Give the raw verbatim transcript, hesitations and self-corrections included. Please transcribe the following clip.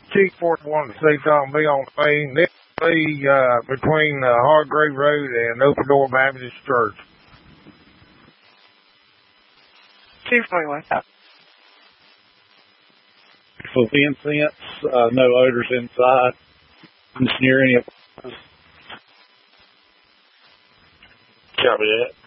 Chief forty-one to say something. Be on the main. This be uh, between uh, Hargrave Road and Open Door Baptist Church. Chief twenty-one. For Vincent, uh, no odors inside. Just near any of Copy that.